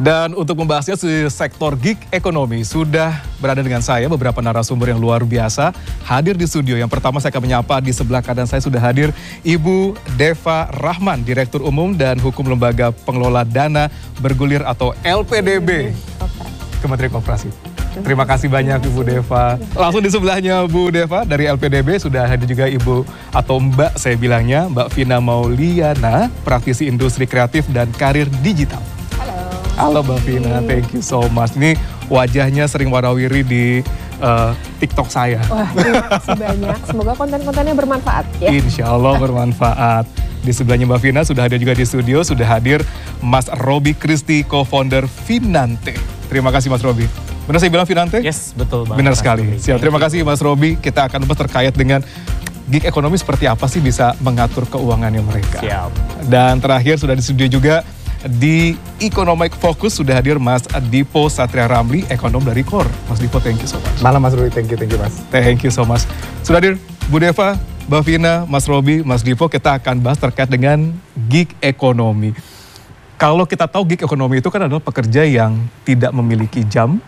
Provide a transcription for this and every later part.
Dan untuk membahasnya di sektor gig ekonomi sudah berada dengan saya beberapa narasumber yang luar biasa hadir di studio. Yang pertama saya akan menyapa di sebelah kanan saya sudah hadir Ibu Deva Rahman, Direktur Umum dan Hukum Lembaga Pengelola Dana Bergulir atau LPDB Kementerian Koperasi. Terima kasih banyak Ibu Deva. Langsung di sebelahnya Bu Deva dari LPDB sudah hadir juga Ibu atau Mbak saya bilangnya, Mbak Vina Mauliana, praktisi industri kreatif dan karir digital. Halo Mbak Vina, thank you so much. Ini wajahnya sering warawiri di TikTok saya. Wah, terima kasih banyak. Semoga konten-kontennya bermanfaat ya. Insya Allah bermanfaat. Di sebelahnya Mbak Vina sudah hadir juga di studio, sudah hadir Mas Robi Kristi, co-founder Finante. Terima kasih Mas Robi. Benar saya bilang Finante? Yes, betul banget. Benar sekali. Siap, terima kasih Mas Robi. Kita akan bahas terkait dengan gig ekonomi seperti apa sih bisa mengatur keuangannya mereka. Siap. Dan terakhir sudah di studio juga di Economic Focus sudah hadir Mas Dipo Satria Ramli, ekonom dari KOR. Mas Dipo, thank you so much. Malam Mas Robi, thank you Mas. Thank you so much. Sudah hadir Bu Deva, Mbak Vina, Mas Robi, Mas Dipo, kita akan bahas terkait dengan gig ekonomi. Kalau kita tahu gig ekonomi itu kan adalah pekerja yang tidak memiliki jam,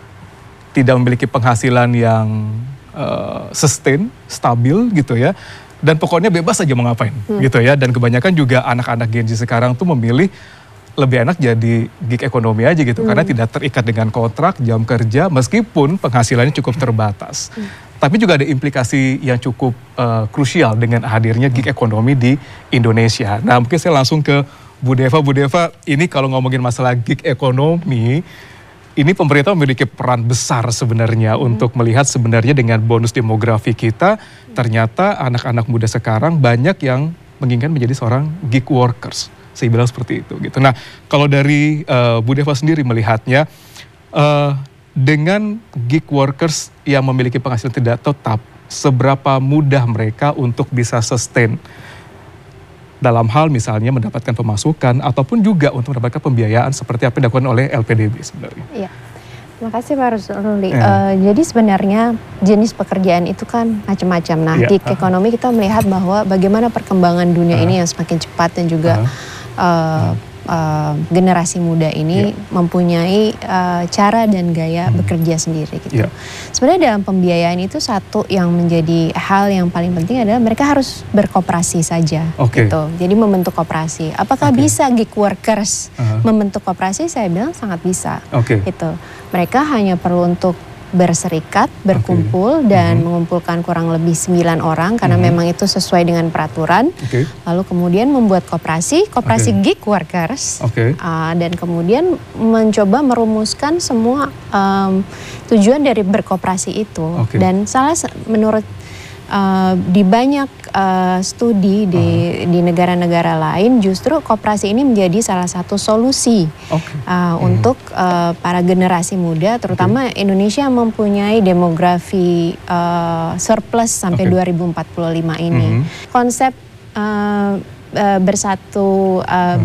tidak memiliki penghasilan yang sustain, stabil gitu ya. Dan pokoknya bebas aja mau ngapain gitu ya. Dan kebanyakan juga anak-anak Gen Z sekarang tuh memilih lebih enak jadi gig ekonomi aja gitu. Karena tidak terikat dengan kontrak, jam kerja, meskipun penghasilannya cukup terbatas. Tapi juga ada implikasi yang cukup krusial dengan hadirnya gig ekonomi di Indonesia. Nah mungkin saya langsung ke Bu Deva. Bu Deva, ini kalau ngomongin masalah gig ekonomi, ini pemerintah memiliki peran besar sebenarnya untuk melihat sebenarnya dengan bonus demografi kita, ternyata anak-anak muda sekarang banyak yang menginginkan menjadi seorang gig workers. Saya bilang seperti itu gitu. Nah kalau dari Bu Deva sendiri melihatnya, dengan gig workers yang memiliki penghasilan tidak tetap, seberapa mudah mereka untuk bisa sustain dalam hal misalnya mendapatkan pemasukan ataupun juga untuk mendapatkan pembiayaan seperti apa yang dilakukan oleh LPDB sebenarnya. Iya, terima kasih Pak Rusuli. Jadi sebenarnya jenis pekerjaan itu kan macam-macam. Nah di ekonomi kita melihat bahwa bagaimana perkembangan dunia ini yang semakin cepat dan juga generasi muda ini mempunyai cara dan gaya bekerja sendiri gitu. Sebenarnya dalam pembiayaan itu satu yang menjadi hal yang paling penting adalah mereka harus berkoperasi saja gitu. Jadi membentuk koperasi. Apakah bisa gig workers membentuk koperasi? Saya bilang sangat bisa. Gitu. Mereka hanya perlu untuk berserikat, berkumpul dan mengumpulkan kurang lebih 9 orang karena memang itu sesuai dengan peraturan. Lalu kemudian membuat koperasi gig workers dan kemudian mencoba merumuskan semua tujuan dari berkoperasi itu. Dan menurut di banyak studi di negara-negara lain justru koperasi ini menjadi salah satu solusi untuk para generasi muda, terutama Indonesia mempunyai demografi surplus sampai 2045 ini. Konsep bersatu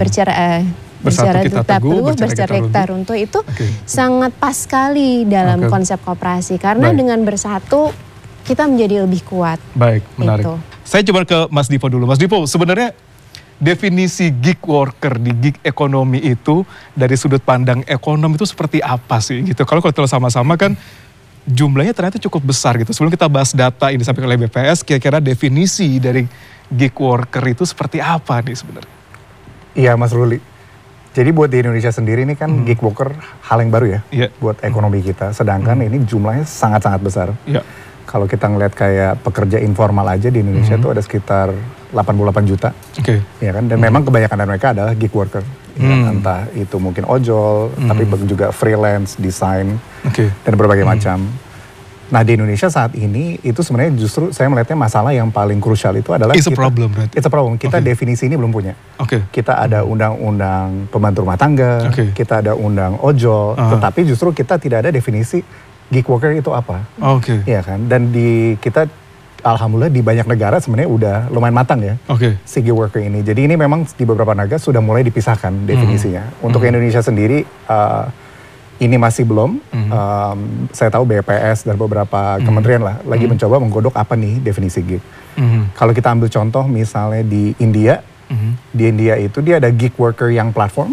kita teguh, bercerai kita runtuh itu sangat pas sekali dalam konsep koperasi karena dengan bersatu kita menjadi lebih kuat. Baik, menarik. Saya coba ke Mas Dipo dulu. Mas Dipo, sebenarnya definisi gig worker di gig ekonomi itu dari sudut pandang ekonom itu seperti apa sih gitu? Kalau kita sama-sama kan jumlahnya ternyata cukup besar gitu. Sebelum kita bahas data ini sampai oleh BPS, kira-kira definisi dari gig worker itu seperti apa nih sebenarnya? Iya Mas Ruli. Jadi buat di Indonesia sendiri ini kan gig worker hal yang baru ya buat ekonomi kita. Sedangkan ini jumlahnya sangat-sangat besar. Kalau kita ngeliat kayak pekerja informal aja di Indonesia tuh ada sekitar 88 juta. Ya kan? Dan memang kebanyakan dari mereka adalah gig worker. Ya, entah itu mungkin ojol, tapi juga freelance, desain, dan berbagai macam. Nah di Indonesia saat ini itu sebenarnya justru saya melihatnya masalah yang paling krusial itu adalah It's a problem, right? It's a problem. Kita definisi ini belum punya. Kita ada undang-undang pembantu rumah tangga, kita ada undang ojol, tetapi justru kita tidak ada definisi gig worker itu apa? Iya kan? Dan kita alhamdulillah di banyak negara sebenarnya udah lumayan matang ya si gig worker ini. Jadi ini memang di beberapa negara sudah mulai dipisahkan definisinya. Untuk Indonesia sendiri ini masih belum. Saya tahu BPS dan beberapa kementerian lah lagi mencoba menggodok apa nih definisi gig. Kalau kita ambil contoh misalnya di India, di India itu dia ada gig worker yang platform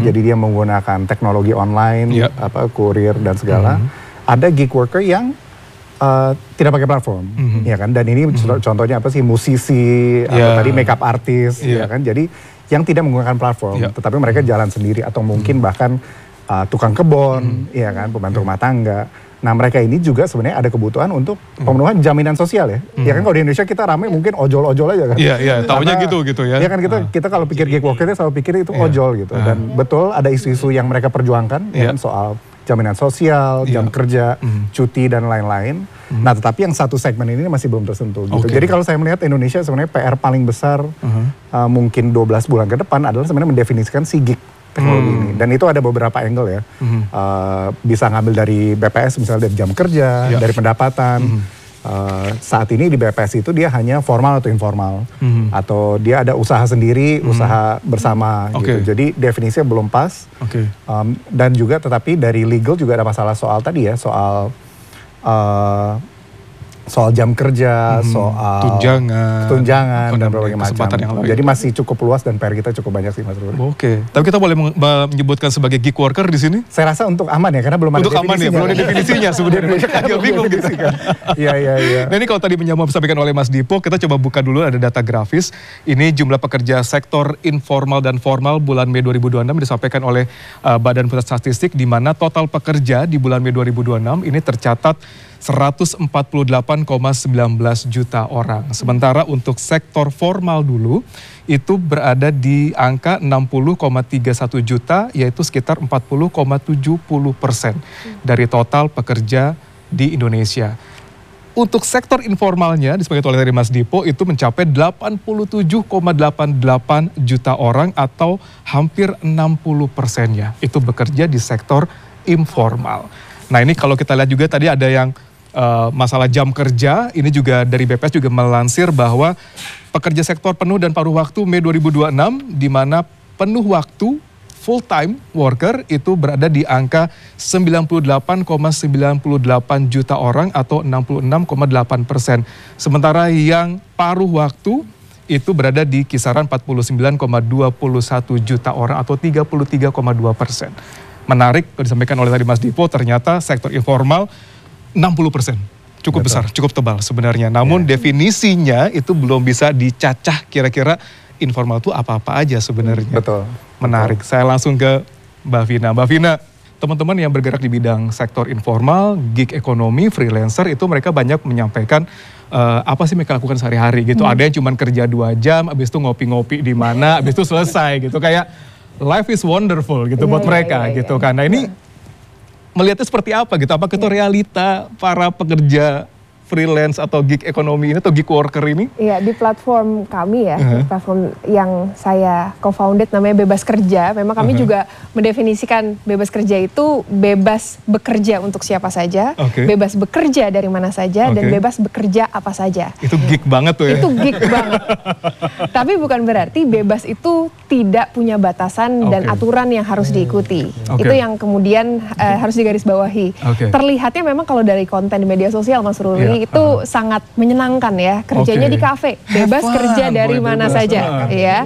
Jadi dia menggunakan teknologi online, kurir dan segala. Ada gig worker yang tidak pakai platform, ya kan? Dan ini contohnya apa sih, musisi atau tadi makeup artist, ya kan? Jadi yang tidak menggunakan platform, tetapi mereka jalan sendiri atau mungkin bahkan tukang kebun, ya kan, pembantu rumah tangga. Nah mereka ini juga sebenarnya ada kebutuhan untuk pemenuhan jaminan sosial ya. Ya kan kalau di Indonesia kita ramai mungkin ojol-ojol aja kan. Iya, taunya gitu ya. Ya kan kita kalau pikir gig worker itu selalu pikir itu ojol gitu. Dan betul ada isu-isu yang mereka perjuangkan, ya kan, soal jaminan sosial, jam kerja, cuti dan lain-lain. Nah tetapi yang satu segmen ini masih belum tersentuh gitu. Jadi kalau saya melihat Indonesia sebenarnya PR paling besar mungkin 12 bulan ke depan adalah sebenarnya mendefinisikan si gig teknologi ini. Dan itu ada beberapa angle ya. Bisa ngambil dari BPS misalnya dari jam kerja, dari pendapatan. Saat ini di BPS itu dia hanya formal atau informal. Atau dia ada usaha sendiri, usaha bersama gitu. Jadi definisinya belum pas. Dan juga tetapi dari legal juga ada masalah soal tadi ya, soal jam kerja, soal tunjangan dan berbagai macam. Jadi masih cukup luas dan PR kita cukup banyak sih Mas Ruli. Tapi kita boleh menyebutkan sebagai gig worker di sini? Saya rasa untuk aman ya, karena belum ada definisinya. Untuk aman ya, belum ada definisinya sebenarnya. Agak bingung gitu. Iya. Nah ini kalau tadi menyambung disampaikan oleh Mas Dipo, kita coba buka dulu ada data grafis. Ini jumlah pekerja sektor informal dan formal bulan Mei 2026 disampaikan oleh Badan Pusat Statistik, di mana total pekerja di bulan Mei 2026 ini tercatat 148,19 juta orang. Sementara untuk sektor formal dulu itu berada di angka 60,31 juta, yaitu sekitar 40,70% dari total pekerja di Indonesia. Untuk sektor informalnya disebutkan oleh Mas Dipo itu mencapai 87,88 juta orang atau hampir 60%-nya itu bekerja di sektor informal. Nah ini kalau kita lihat juga tadi ada yang masalah jam kerja, ini juga dari BPS juga melansir bahwa pekerja sektor penuh dan paruh waktu Mei 2026 di mana penuh waktu full time worker itu berada di angka 98,98 juta orang atau 66,8%. Sementara yang paruh waktu itu berada di kisaran 49,21 juta orang atau 33,2%. Menarik kalau disampaikan oleh tadi Mas Dipo, ternyata sektor informal 60%, cukup besar, cukup tebal sebenarnya. Namun definisinya itu belum bisa dicacah kira-kira informal itu apa-apa aja sebenarnya. Menarik. Saya langsung ke Mbak Vina. Mbak Vina, teman-teman yang bergerak di bidang sektor informal, gig ekonomi, freelancer itu mereka banyak menyampaikan apa sih mereka lakukan sehari-hari gitu. Ada yang cuma kerja 2 jam, habis itu ngopi-ngopi di mana, habis itu selesai gitu. Kayak life is wonderful gitu buat mereka gitu kan. Nah ini melihatnya seperti apa gitu? Apakah itu realita para pekerja freelance atau gig ekonomi ini atau gig worker ini? Iya, di platform kami ya, di platform yang saya co-founded namanya Bebas Kerja. Memang kami juga mendefinisikan bebas kerja itu bebas bekerja untuk siapa saja, bebas bekerja dari mana saja, dan bebas bekerja apa saja. Itu gig banget tuh ya? Itu gig banget. Tapi bukan berarti bebas itu tidak punya batasan dan aturan yang harus diikuti. Itu yang kemudian harus digarisbawahi. Terlihatnya memang kalau dari konten di media sosial Mas Ruli, itu sangat menyenangkan ya, kerjanya di kafe, bebas kerja dari mana saja, ya.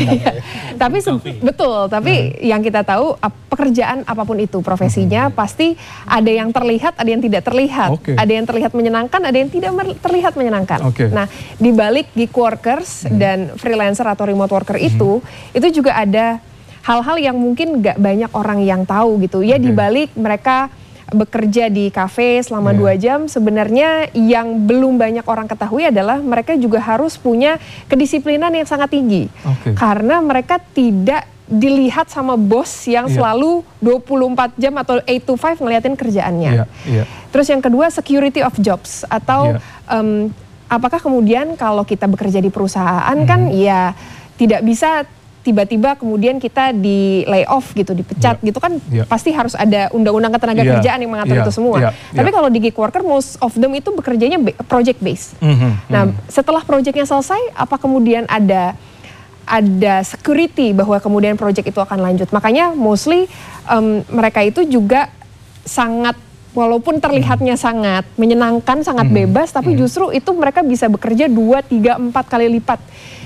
Tapi betul, tapi yang kita tahu pekerjaan apapun itu profesinya pasti ada yang terlihat, ada yang tidak terlihat, ada yang terlihat menyenangkan, ada yang tidak terlihat menyenangkan. Nah, di balik gig workers dan freelancer atau remote worker itu juga ada hal-hal yang mungkin gak banyak orang yang tahu gitu ya. Di balik mereka bekerja di kafe selama 2 jam, sebenarnya yang belum banyak orang ketahui adalah mereka juga harus punya kedisiplinan yang sangat tinggi. Karena mereka tidak dilihat sama bos yang selalu 24 jam atau 8 to 5 ngeliatin kerjaannya. Terus yang kedua, security of jobs atau apakah kemudian kalau kita bekerja di perusahaan kan ya tidak bisa tiba-tiba kemudian kita di layoff gitu, dipecat gitu kan, pasti harus ada undang-undang ketenaga kerjaan yang mengatur itu semua. Tapi kalau di gig worker, most of them itu bekerjanya project based. Nah, setelah projectnya selesai, apa kemudian ada security bahwa kemudian project itu akan lanjut. Makanya mostly mereka itu juga sangat, walaupun terlihatnya sangat menyenangkan, sangat bebas, tapi justru itu mereka bisa bekerja 2, 3, 4 kali lipat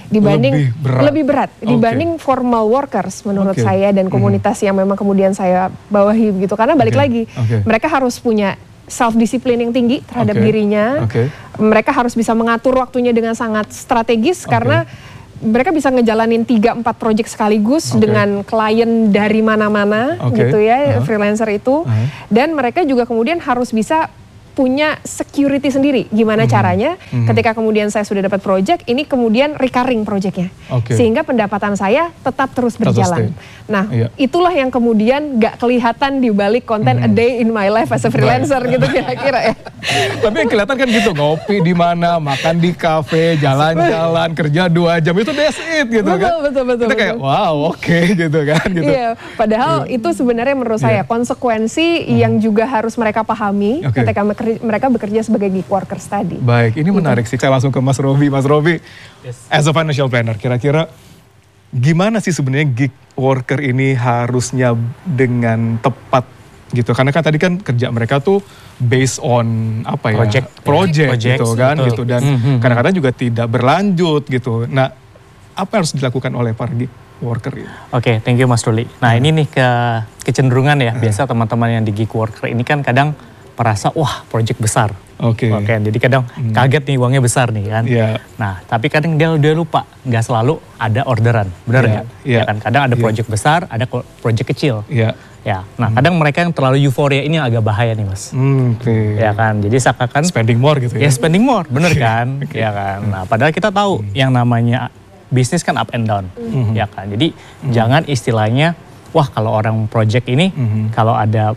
dibanding lebih berat dibanding formal workers menurut saya dan komunitas yang memang kemudian saya bawahi begitu, karena balik lagi mereka harus punya self disiplin yang tinggi terhadap dirinya. Mereka harus bisa mengatur waktunya dengan sangat strategis karena mereka bisa ngejalanin 3-4 proyek sekaligus dengan klien dari mana-mana gitu ya, freelancer itu. Dan mereka juga kemudian harus bisa punya security sendiri. Gimana caranya ketika kemudian saya sudah dapat project, ini kemudian recurring projectnya. Sehingga pendapatan saya tetap terus berjalan. Nah, itulah yang kemudian gak kelihatan di balik konten a day in my life as a freelancer gitu kira-kira ya. Tapi yang kelihatan kan gitu, ngopi di mana, makan di kafe, jalan-jalan, kerja 2 jam, itu that's it gitu kan. Betul. Kita kayak wow, gitu kan. Gitu. Iya, padahal itu sebenarnya menurut saya konsekuensi yang juga harus mereka pahami ketika mereka bekerja sebagai gig workers tadi. Baik, ini menarik sih. Saya langsung ke Mas Robi. Mas Robi, as a financial planner, kira-kira gimana sih sebenarnya gig worker ini harusnya dengan tepat gitu? Karena kan tadi kan kerja mereka tuh based on apa ya? Project gitu kan gitu. Dan kadang-kadang juga tidak berlanjut gitu. Nah, apa yang harus dilakukan oleh para gig worker ini? Oke, thank you Mas Ruli. Nah, ini nih kecenderungan ya. Biasa teman-teman yang di gig worker ini kan kadang merasa wah project besar. Jadi kadang kaget nih uangnya besar nih kan. Nah tapi kadang dia lupa nggak selalu ada orderan, benar nggak? Ya kan kadang ada project besar, ada project kecil. Nah kadang mereka yang terlalu euforia ini agak bahaya nih Mas. Ya kan, jadi seakan-akan spending more gitu ya. Ya spending more, bener kan? Ya kan. Nah padahal kita tahu yang namanya bisnis kan up and down, ya kan. Jadi jangan istilahnya wah kalau orang project ini kalau ada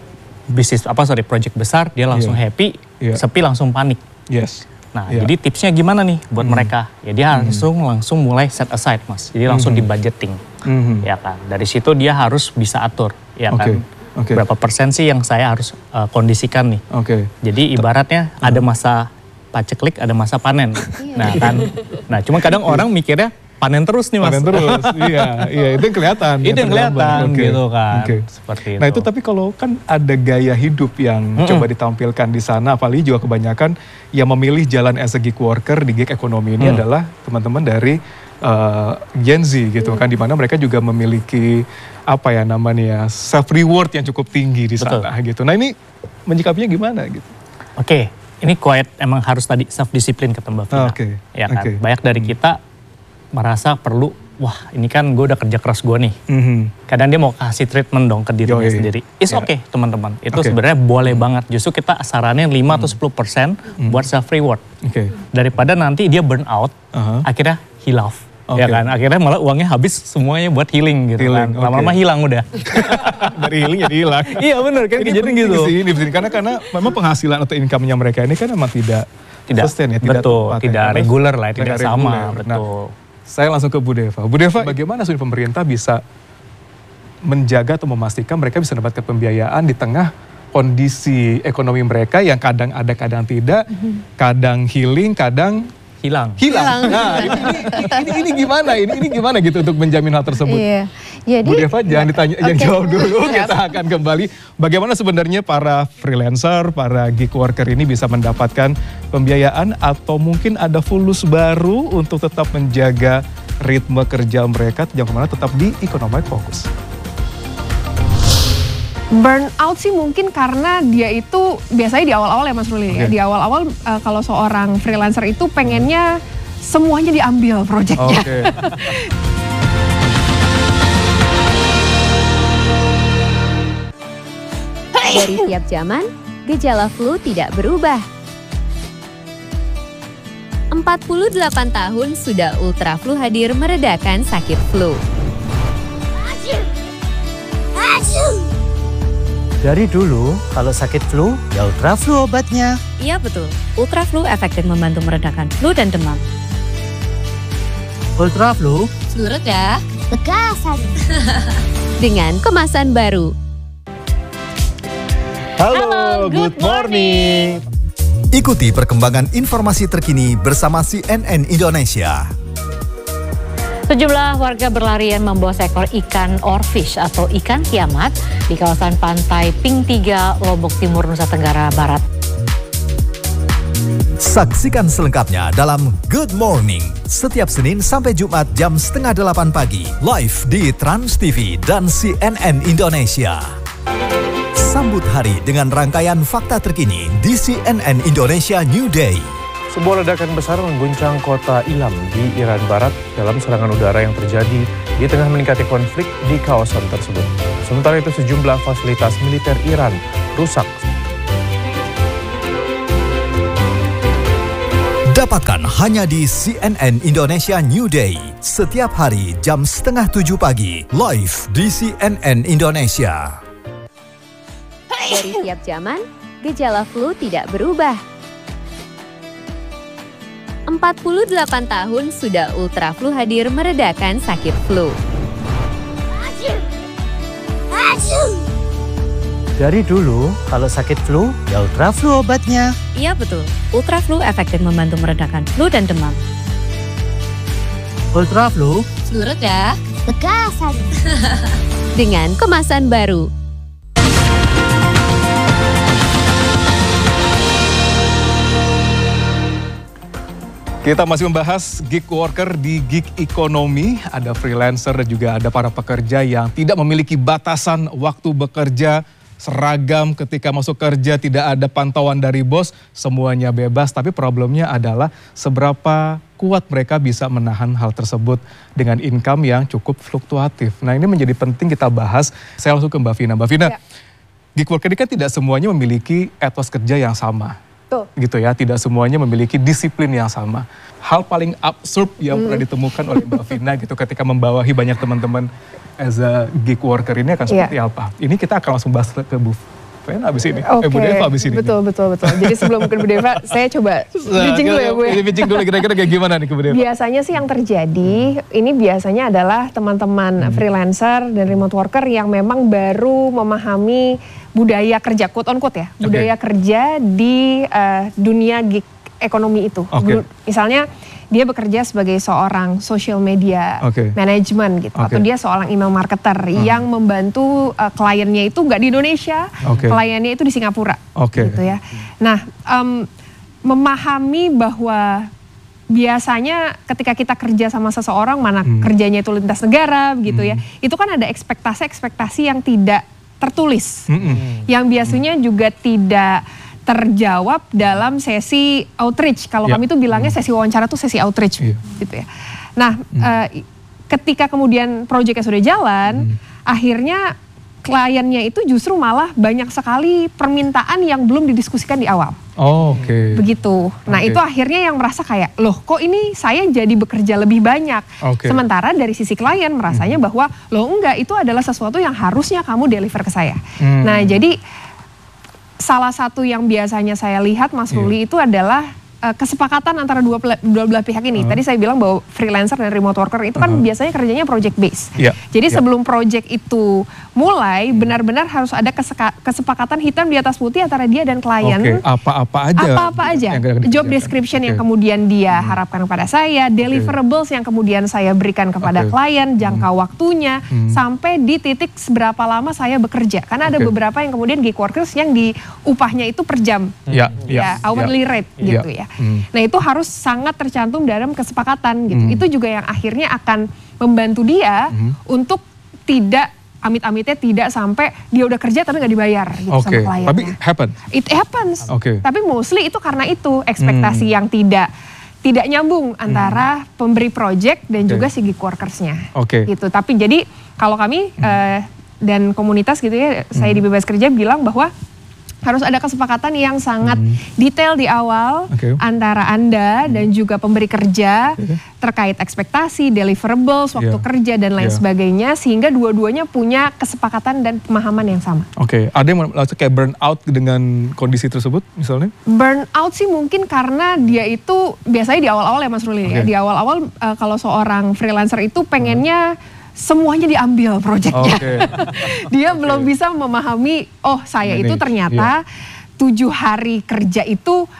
project besar dia langsung happy, sepi langsung panik. Nah, jadi tipsnya gimana nih buat mereka? Ya dia langsung mulai set aside Mas. Jadi langsung di budgeting. Ya kan. Dari situ dia harus bisa atur, ya kan. Berapa persen sih yang saya harus kondisikan nih. Jadi ibaratnya ada masa paceklik, ada masa panen. Nah kan. Nah, cuma kadang orang mikirnya panen terus nih Mas. Panen terus, iya itu yang kelihatan. Itu yang kelihatan gitu kan, seperti itu. Nah itu tapi kalau kan ada gaya hidup yang coba ditampilkan di sana, apalagi juga kebanyakan yang memilih jalan as a gig worker di gig ekonomi ini adalah teman-teman dari Gen Z gitu kan, dimana mereka juga memiliki apa ya namanya self reward yang cukup tinggi di sana gitu. Nah ini menyikapinya gimana gitu? Ini quiet emang harus tadi self disiplin kata Mbak Vina. Ya kan, banyak dari kita merasa perlu, wah ini kan gue udah kerja keras gue nih. Kadang dia mau kasih treatment dong ke dirinya sendiri. It's okay teman-teman, itu sebenarnya boleh banget. Justru kita saranin 5 atau 10% buat self reward. Daripada nanti dia burn out, akhirnya hilaf. Ya kan, akhirnya malah uangnya habis semuanya buat healing gitu kan. Lama-lama hilang udah. Dari healing jadi hilang. Iya bener kan, jadi gitu. Karena memang penghasilan atau income-nya mereka ini kan memang tidak sustain ya. Tidak regular lah, tidak sama. Betul. Saya langsung ke Bu Deva. Bu Deva, bagaimana sebenarnya pemerintah bisa menjaga atau memastikan mereka bisa mendapatkan pembiayaan di tengah kondisi ekonomi mereka yang kadang ada, kadang tidak, kadang healing, kadang hilang. Nah, ini gimana? Ini gimana gitu untuk menjamin hal tersebut? Jadi, Bu Deva jangan ditanya, jangan jawab dulu. Kita akan kembali. Bagaimana sebenarnya para freelancer, para gig worker ini bisa mendapatkan pembiayaan atau mungkin ada fulus baru untuk tetap menjaga ritme kerja mereka yang kemana tetap di Economic Focus. Burnout sih mungkin karena dia itu biasanya di awal-awal ya Mas Ruli ya. Di awal-awal kalau seorang freelancer itu pengennya semuanya diambil proyeknya. Dari tiap zaman, gejala flu tidak berubah. 48 tahun sudah Ultra Flu hadir meredakan sakit flu. Dari dulu, kalau sakit flu, ya Ultra Flu obatnya. Iya betul, Ultra Flu efektif membantu meredakan flu dan demam. Ultra Flu, flu reda, legasan. Dengan kemasan baru. Halo, good morning. Ikuti perkembangan informasi terkini bersama CNN Indonesia. Sejumlah warga berlarian membawa seekor ikan orfish atau ikan kiamat di kawasan pantai Ping 3, Lombok Timur, Nusa Tenggara Barat. Saksikan selengkapnya dalam Good Morning setiap Senin sampai Jumat jam 7:30 pagi live di Trans TV dan CNN Indonesia. Sambut hari dengan rangkaian fakta terkini di CNN Indonesia New Day. Sebuah ledakan besar mengguncang kota Ilam di Iran Barat dalam serangan udara yang terjadi di tengah meningkatnya konflik di kawasan tersebut. Sementara itu sejumlah fasilitas militer Iran rusak. Dapatkan hanya di CNN Indonesia New Day setiap hari jam 6:30 pagi live di CNN Indonesia. Dari tiap zaman, gejala flu tidak berubah. 48 tahun sudah Ultra Flu hadir meredakan sakit flu. Dari dulu, kalau sakit flu, ya Ultra Flu obatnya. Iya betul, Ultra Flu efektif membantu meredakan flu dan demam. Ultra Flu? Flu reda, bekasan. Dengan kemasan baru. Kita masih membahas gig worker di gig ekonomi. Ada freelancer dan juga ada para pekerja yang tidak memiliki batasan waktu bekerja, seragam ketika masuk kerja, tidak ada pantauan dari bos, semuanya bebas. Tapi problemnya adalah seberapa kuat mereka bisa menahan hal tersebut dengan income yang cukup fluktuatif. Nah, ini menjadi penting kita bahas. Saya langsung ke Mbak Vina. Mbak Vina, gig worker ini kan tidak semuanya memiliki etos kerja yang sama. Gitu ya, tidak semuanya memiliki disiplin yang sama. Hal paling absurd yang pernah ditemukan oleh Mbak Vina gitu ketika membawahi banyak teman-teman as a gig worker ini akan seperti apa? Ini kita akan langsung bahas ke Bu Vina abis ini. Bu Deva abis ini. Betul. Jadi sebelum ke Bu Deva, saya coba bridging dulu ya Bu. Bridging dulu kira-kira kayak gimana nih ke Bu Deva? Biasanya sih yang terjadi, ini biasanya adalah teman-teman freelancer dan remote worker yang memang baru memahami budaya kerja, quote on quote ya, budaya kerja di dunia gig ekonomi itu. Misalnya dia bekerja sebagai seorang social media management gitu, atau dia seorang email marketer yang membantu kliennya itu nggak di Indonesia, kliennya itu di Singapura, gitu ya. Nah, memahami bahwa biasanya ketika kita kerja sama seseorang, mana kerjanya itu lintas negara, gitu ya, itu kan ada ekspektasi yang tidak tertulis, yang biasanya juga tidak terjawab dalam sesi outreach. Kalau kami tuh bilangnya sesi wawancara tuh sesi outreach, gitu ya. Nah, ketika kemudian proyeknya sudah jalan, akhirnya kliennya itu justru malah banyak sekali permintaan yang belum didiskusikan di awal. Begitu. Nah, itu akhirnya yang merasa kayak, loh kok ini saya jadi bekerja lebih banyak. Sementara dari sisi klien merasanya bahwa, loh enggak, itu adalah sesuatu yang harusnya kamu deliver ke saya. Nah, jadi salah satu yang biasanya saya lihat Mas Ruli itu adalah kesepakatan antara dua belah pihak ini. Tadi saya bilang bahwa freelancer dan remote worker itu kan biasanya kerjanya project base. Jadi sebelum project itu mulai, benar-benar harus ada kesepakatan hitam di atas putih antara dia dan klien. Apa-apa aja. Job description yang kemudian dia harapkan kepada saya, deliverables yang kemudian saya berikan kepada klien, jangka waktunya, sampai di titik seberapa lama saya bekerja. Karena ada beberapa yang kemudian gig workers yang di upahnya itu per jam. Hourly rate gitu ya. Nah, itu harus sangat tercantum dalam kesepakatan gitu. Itu juga yang akhirnya akan membantu dia untuk tidak amit-amitnya tidak sampai dia udah kerja tapi nggak dibayar gitu sama kliennya. Tapi it happens. Tapi mostly itu karena itu ekspektasi yang tidak nyambung antara pemberi project dan juga si gig workersnya. Gitu. Tapi jadi kalau kami dan komunitas gitu ya, saya di Bebas Kerja bilang bahwa harus ada kesepakatan yang sangat detail di awal antara Anda dan juga pemberi kerja terkait ekspektasi, deliverables, waktu kerja dan lain sebagainya, sehingga dua-duanya punya kesepakatan dan pemahaman yang sama. Ada yang langsung kayak burn out dengan kondisi tersebut misalnya? Burn out sih mungkin karena dia itu biasanya di awal-awal ya Mas Ruli ya, di awal-awal kalau seorang freelancer itu pengennya semuanya diambil proyeknya. Dia belum bisa memahami, oh saya itu ternyata 7 hari kerja itu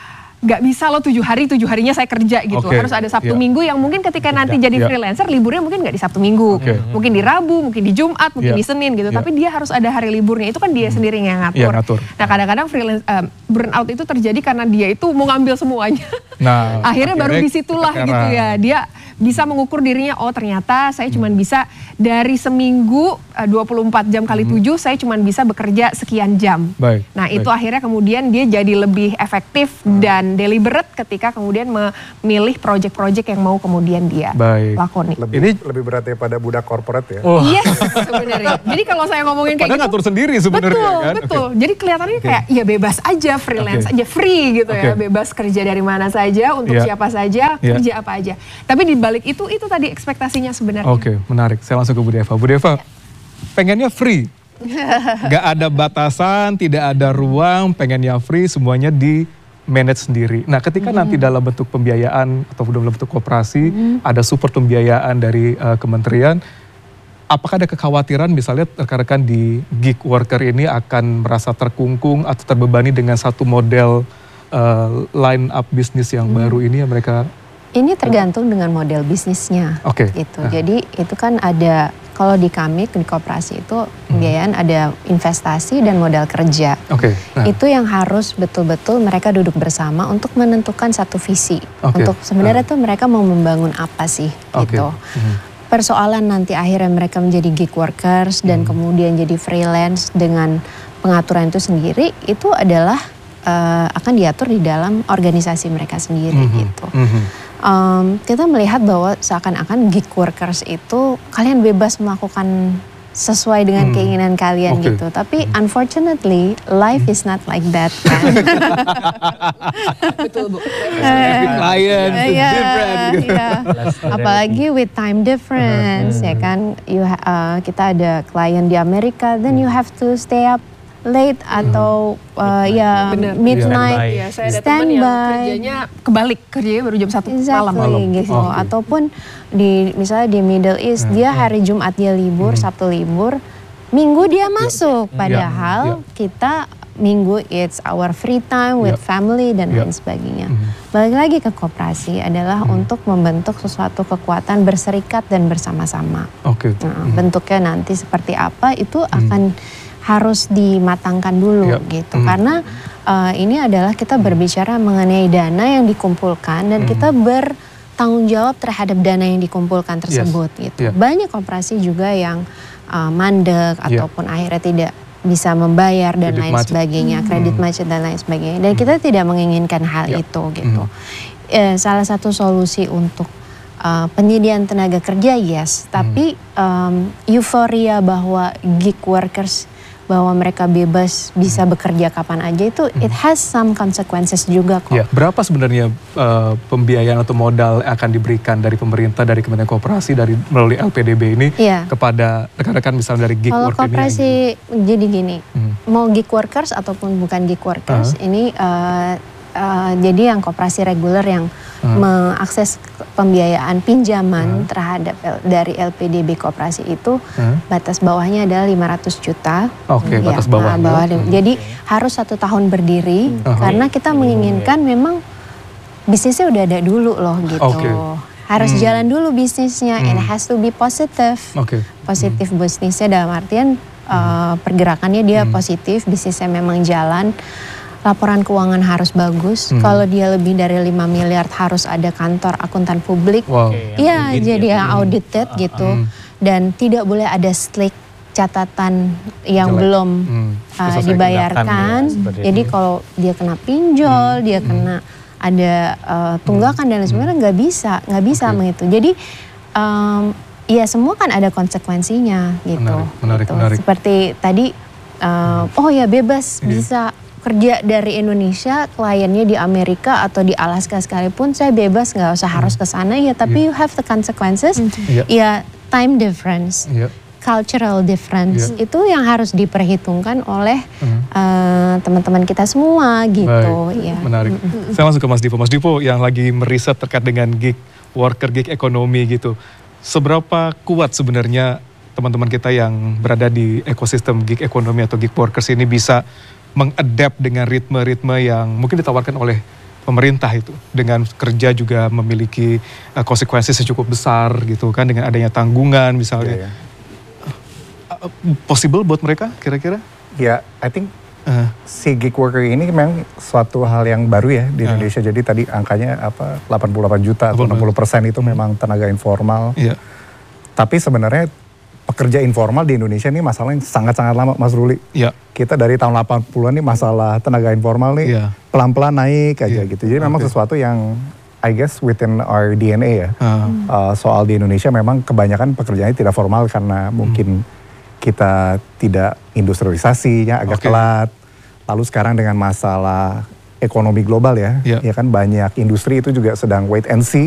nggak bisa loh 7 harinya saya kerja gitu. Harus ada Sabtu Minggu yang mungkin ketika nanti jadi freelancer liburnya mungkin nggak di Sabtu Minggu, mungkin di Rabu, mungkin di Jumat, mungkin di Senin gitu. Tapi dia harus ada hari liburnya, itu kan dia sendiri yang ngatur. Nah kadang-kadang burnout itu terjadi karena dia itu mau ngambil semuanya. Nah, akhirnya baru disitulah gitu ya, dia bisa mengukur dirinya, oh ternyata saya cuma bisa dari seminggu 24 jam kali 7 saya cuma bisa bekerja sekian jam. Nah itu akhirnya kemudian dia jadi lebih efektif dan deliberate ketika kemudian memilih project-project yang mau kemudian dia lakoni. Lebih berat daripada budak korporat ya? Yes, sebenarnya. Jadi kalau saya ngomongin kayak gitu, ngatur sendiri sebenarnya. Betul. Jadi kelihatannya kayak ya bebas aja, freelance aja, free gitu ya, bebas kerja dari mana saja, untuk siapa saja, kerja apa aja. Tapi di balik itu tadi ekspektasinya sebenarnya. Oke, menarik. Saya langsung ke Bu Deva. Bu Deva, pengennya free. Gak ada batasan, tidak ada ruang, pengennya free, semuanya di manage sendiri. Nah ketika nanti dalam bentuk pembiayaan atau dalam bentuk koperasi, ada support pembiayaan dari kementerian, apakah ada kekhawatiran misalnya rekan-rekan di gig worker ini akan merasa terkungkung atau terbebani dengan satu model line up bisnis yang baru ini yang mereka... Ini tergantung dengan model bisnisnya, gitu. Jadi itu kan ada, kalau di kami di koperasi itu pembiayaan ada investasi dan modal kerja. Itu yang harus betul-betul mereka duduk bersama untuk menentukan satu visi. Untuk sebenarnya tuh mereka mau membangun apa sih, gitu. Persoalan nanti akhirnya mereka menjadi gig workers dan kemudian jadi freelance dengan pengaturan itu sendiri, itu adalah akan diatur di dalam organisasi mereka sendiri, gitu. Kita melihat bahwa seakan-akan gig workers itu kalian bebas melakukan sesuai dengan keinginan kalian gitu. Tapi unfortunately life is not like that kan. Betul Bu. Client different. Apalagi with time difference ya kan. Kita ada klien di Amerika, then you have to stay up late atau midnight, saya ada teman yang kerjanya kebalik, kerjanya baru jam 1 malam gitu. Ataupun misalnya di Middle East dia hari Jumat dia libur, Sabtu libur, Minggu dia masuk, padahal kita Minggu it's our free time with family dan lain sebagainya. Balik lagi ke koperasi adalah untuk membentuk sesuatu kekuatan berserikat dan bersama-sama. Nah, bentuknya nanti seperti apa itu akan harus dimatangkan dulu gitu. Karena ini adalah kita berbicara mengenai dana yang dikumpulkan dan kita bertanggung jawab terhadap dana yang dikumpulkan tersebut gitu. Banyak koperasi juga yang mandek ataupun akhirnya tidak bisa membayar dan lain sebagainya, kredit macet dan lain sebagainya. Dan kita tidak menginginkan hal itu gitu. Salah satu solusi untuk penyediaan tenaga kerja tapi euforia bahwa gig workers bahwa mereka bebas bisa bekerja kapan aja itu it has some consequences juga kok. Berapa sebenarnya pembiayaan atau modal yang akan diberikan dari pemerintah, dari Kementerian Koperasi, melalui LPDB ini kepada rekan-rekan misalnya dari gig workers ini? Kalau koperasi jadi gini, mau gig workers ataupun bukan gig workers ini jadi yang koperasi reguler yang mengakses pembiayaan pinjaman terhadap dari LPDB koperasi itu batas bawahnya adalah 500 juta. Batas bawah. Jadi harus 1 tahun berdiri karena kita menginginkan memang bisnisnya udah ada dulu loh gitu. Harus jalan dulu bisnisnya, and it has to be positive. Positif bisnisnya dalam artian pergerakannya dia positif, bisnisnya memang jalan. Laporan keuangan harus bagus. Kalau dia lebih dari 5 miliar harus ada kantor akuntan publik. Jadi yang audited gitu. Dan tidak boleh ada slick catatan yang belum dibayarkan. Jadi kalau dia kena pinjol, dia kena ada tunggakan dan lain sebagainya nggak bisa begitu. Jadi ya semua kan ada konsekuensinya gitu. Menarik. Seperti tadi bebas bisa kerja dari Indonesia, kliennya di Amerika atau di Alaska sekalipun, saya bebas nggak usah harus ke sana tapi you have the consequences. Time difference, cultural difference itu yang harus diperhitungkan oleh teman-teman kita semua gitu. Menarik. Saya langsung ke Mas Dipo. Mas Dipo yang lagi meriset terkait dengan gig worker, gig ekonomi gitu. Seberapa kuat sebenarnya teman-teman kita yang berada di ekosistem gig ekonomi atau gig workers ini bisa mengadapt dengan ritme-ritme yang mungkin ditawarkan oleh pemerintah itu dengan kerja juga memiliki konsekuensi secukup besar gitu kan dengan adanya tanggungan misalnya. Possible buat mereka kira-kira? Ya, I think si gig worker ini memang suatu hal yang baru ya di Indonesia. Jadi tadi angkanya 88 juta atau 60% itu memang tenaga informal. Tapi sebenarnya pekerja informal di Indonesia ini masalahnya sangat-sangat lama, Mas Ruli. Kita dari tahun 80-an nih masalah tenaga informal nih pelan-pelan naik aja gitu. Jadi memang sesuatu yang I guess within our DNA ya. Soal di Indonesia memang kebanyakan pekerjaannya tidak formal karena mungkin kita tidak industrialisasinya agak telat. Lalu sekarang dengan masalah ekonomi global ya kan banyak industri itu juga sedang wait and see.